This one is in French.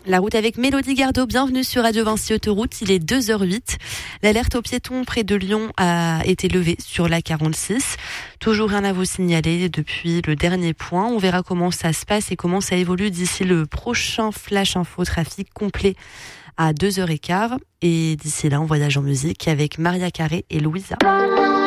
La route avec Mélodie Gardot, bienvenue sur Radio Vinci Autoroute, il est 2h08. L'alerte aux piétons près de Lyon a été levée sur la 46. Toujours rien à vous signaler depuis le dernier point. On verra comment ça se passe et comment ça évolue d'ici le prochain Flash Info Trafic complet à 2h15. Et d'ici là, on voyage en musique avec Maria Carré et Louisa.